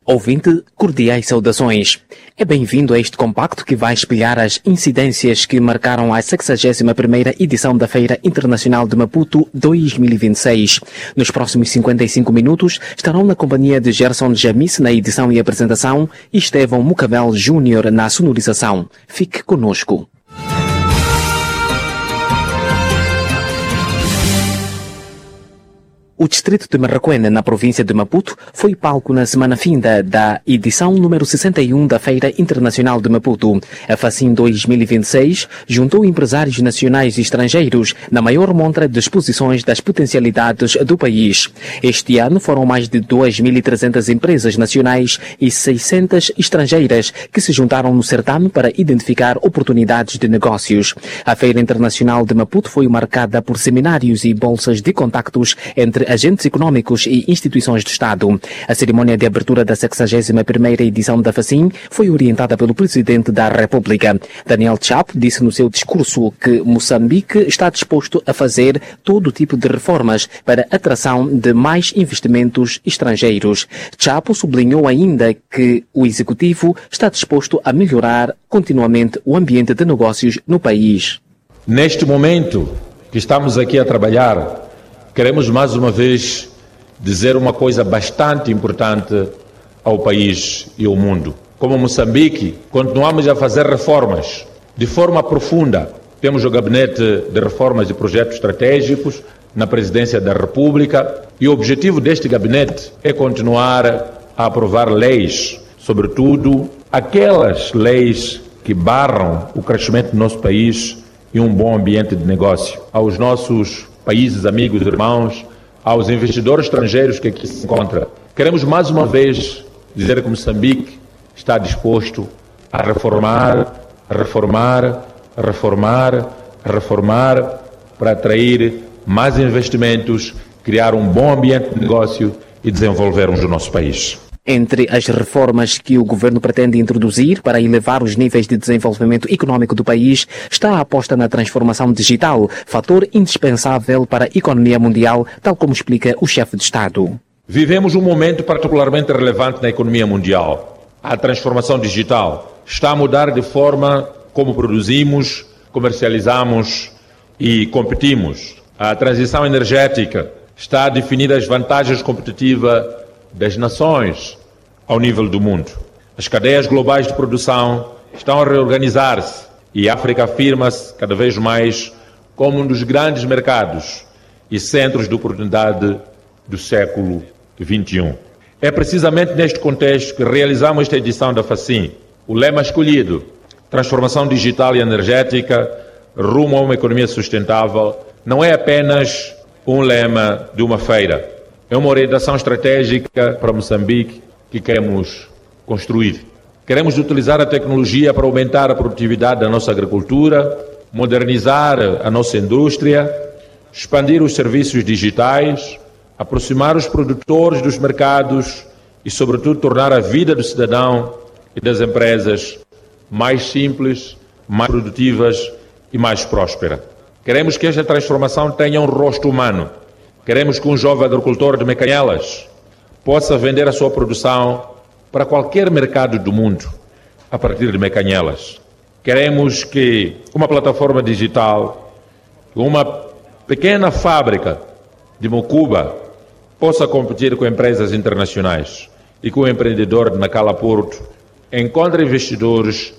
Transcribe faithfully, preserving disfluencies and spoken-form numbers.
Ouvinte, cordiais saudações. É bem-vindo a este compacto que vai espelhar as incidências que marcaram a sexagésima primeira edição da Feira Internacional de Maputo dois mil e vinte e seis. Nos próximos cinquenta e cinco minutos estarão na companhia de Gerson Jamis na edição e apresentação e Estevão Mucavel Júnior na sonorização. Fique conosco. O distrito de Marraquena, na província de Maputo, foi palco na semana finda da edição número sessenta e um da Feira Internacional de Maputo. A FACIM dois mil e vinte e seis juntou empresários nacionais e estrangeiros na maior montra de exposições das potencialidades do país. Este ano foram mais de duas mil e trezentas empresas nacionais e seiscentas estrangeiras que se juntaram no certame para identificar oportunidades de negócios. A Feira Internacional de Maputo foi marcada por seminários e bolsas de contactos entre agentes econômicos e instituições do Estado. A cerimónia de abertura da sexagésima primeira edição da FACIM foi orientada pelo Presidente da República. Daniel Chapo disse no seu discurso que Moçambique está disposto a fazer todo tipo de reformas para a atração de mais investimentos estrangeiros. Chapo sublinhou ainda que o Executivo está disposto a melhorar continuamente o ambiente de negócios no país. Neste momento que estamos aqui a trabalhar, queremos mais uma vez dizer uma coisa bastante importante ao país e ao mundo. Como Moçambique, continuamos a fazer reformas de forma profunda. Temos o Gabinete de Reformas e Projetos Estratégicos na Presidência da República e o objetivo deste gabinete é continuar a aprovar leis, sobretudo aquelas leis que barram o crescimento do nosso país e um bom ambiente de negócio. Aos nossos países, amigos, irmãos, aos investidores estrangeiros que aqui se encontram. Queremos mais uma vez dizer que Moçambique está disposto a reformar, a reformar, a reformar, a reformar para atrair mais investimentos, criar um bom ambiente de negócio e desenvolvermos o nosso país. Entre as reformas que o governo pretende introduzir para elevar os níveis de desenvolvimento econômico do país está a aposta na transformação digital, fator indispensável para a economia mundial, tal como explica o chefe de Estado. Vivemos um momento particularmente relevante na economia mundial. A transformação digital está a mudar de forma como produzimos, comercializamos e competimos. A transição energética está a definir as vantagens competitivas das nações ao nível do mundo. As cadeias globais de produção estão a reorganizar-se e a África afirma-se cada vez mais como um dos grandes mercados e centros de oportunidade do século vinte e um. É precisamente neste contexto que realizamos esta edição da FACIM. O lema escolhido, transformação digital e energética rumo a uma economia sustentável, não é apenas um lema de uma feira. É uma orientação estratégica para Moçambique que queremos construir. Queremos utilizar a tecnologia para aumentar a produtividade da nossa agricultura, modernizar a nossa indústria, expandir os serviços digitais, aproximar os produtores dos mercados e, sobretudo, tornar a vida do cidadão e das empresas mais simples, mais produtivas e mais próspera. Queremos que esta transformação tenha um rosto humano. Queremos que um jovem agricultor de Mecanhelas possa vender a sua produção para qualquer mercado do mundo a partir de Mecanhelas. Queremos que uma plataforma digital, uma pequena fábrica de Mocuba possa competir com empresas internacionais e que o empreendedor de Nacala Porto encontre investidores